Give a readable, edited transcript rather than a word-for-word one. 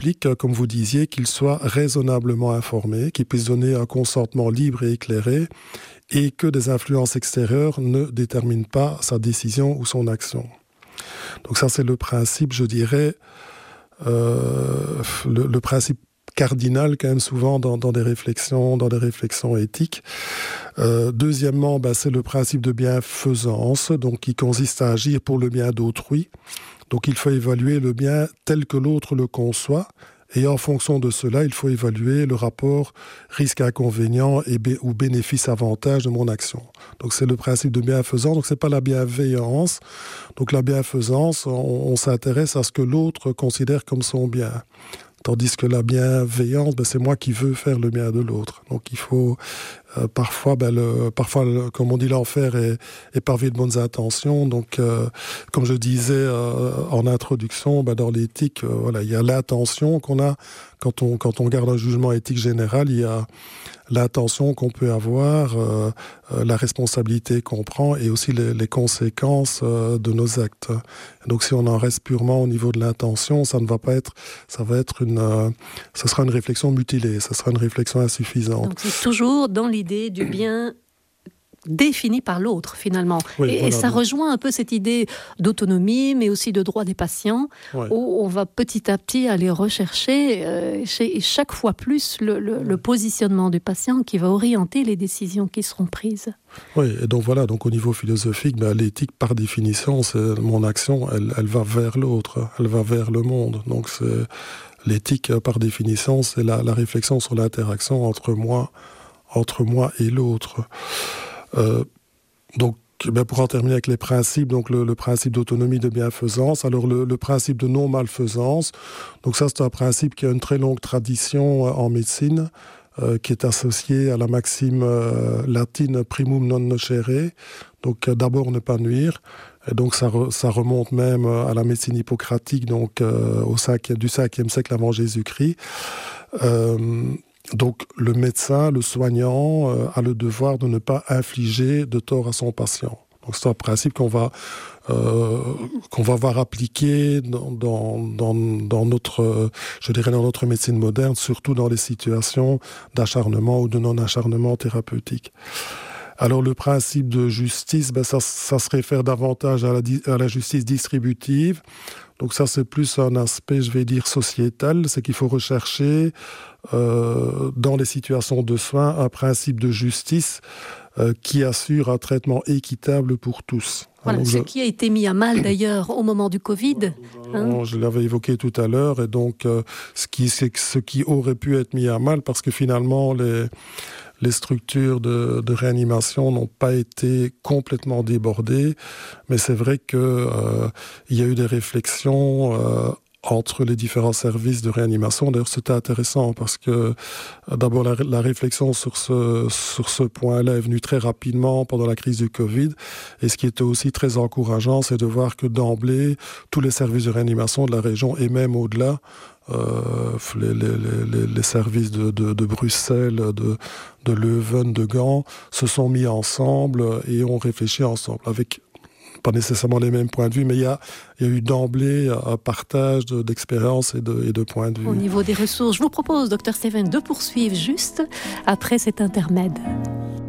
implique, comme vous disiez, qu'il soit raisonnablement informé, qu'il puisse donner un consentement libre et éclairé, et que des influences extérieures ne déterminent pas sa décision ou son action. Donc ça, c'est le principe, je dirais, le principe cardinal quand même souvent dans des réflexions éthiques. Deuxièmement, c'est le principe de bienfaisance, donc qui consiste à agir pour le bien d'autrui. Donc il faut évaluer le bien tel que l'autre le conçoit, et en fonction de cela, il faut évaluer le rapport risque-inconvénient ou bénéfice-avantage de mon action. Donc c'est le principe de bienfaisance, donc c'est pas la bienveillance. Donc la bienfaisance, on s'intéresse à ce que l'autre considère comme son bien. Tandis que la bienveillance, c'est moi qui veux faire le bien de l'autre. Donc il faut parfois, comme on dit, l'enfer est pavé de bonnes intentions. Donc, comme je disais en introduction, dans l'éthique, il y a l'intention qu'on a quand on garde un jugement éthique général. Il y a l'intention qu'on peut avoir, la responsabilité qu'on prend et aussi les conséquences de nos actes. Donc si on en reste purement au niveau de l'intention, ça sera une réflexion mutilée, ça sera une réflexion insuffisante. Donc c'est toujours dans l'idée du bien défini par l'autre, finalement. Oui, et ça rejoint un peu cette idée d'autonomie, mais aussi de droit des patients, où on va petit à petit aller rechercher chaque fois plus le positionnement du patient qui va orienter les décisions qui seront prises. Oui, et donc au niveau philosophique, l'éthique, par définition, c'est mon action, elle va vers l'autre, elle va vers le monde. Donc l'éthique, par définition, c'est la réflexion sur l'interaction entre moi et l'autre. Donc, pour en terminer avec les principes, donc le principe d'autonomie, de bienfaisance, alors le principe de non-malfaisance, donc ça c'est un principe qui a une très longue tradition en médecine, qui est associé à la maxime latine primum non nocere, donc d'abord ne pas nuire. Et donc ça remonte même à la médecine hippocratique, donc du 5e siècle avant Jésus-Christ. Donc le médecin, le soignant, a le devoir de ne pas infliger de tort à son patient. Donc c'est un principe qu'on va voir appliquer dans notre médecine moderne, surtout dans les situations d'acharnement ou de non-acharnement thérapeutique. Alors le principe de justice, ça se réfère davantage à la justice distributive. Donc ça, c'est plus un aspect, je vais dire, sociétal. C'est qu'il faut rechercher, dans les situations de soins, un principe de justice qui assure un traitement équitable pour tous. Voilà, donc, ce qui a été mis à mal d'ailleurs au moment du Covid. Je l'avais évoqué tout à l'heure, et donc ce qui aurait pu être mis à mal, parce que finalement les structures de réanimation n'ont pas été complètement débordées, mais c'est vrai qu'il y a eu des réflexions entre les différents services de réanimation. D'ailleurs, c'était intéressant parce que d'abord la réflexion sur ce point-là est venue très rapidement pendant la crise du Covid. Et ce qui était aussi très encourageant, c'est de voir que d'emblée, tous les services de réanimation de la région et même au-delà, les services de Bruxelles, de Leuven, de Gand, se sont mis ensemble et ont réfléchi ensemble avec pas nécessairement les mêmes points de vue, mais il y a eu d'emblée un partage d'expériences et de points de vue. Au niveau des ressources, je vous propose, Dr Steven, de poursuivre juste après cet intermède.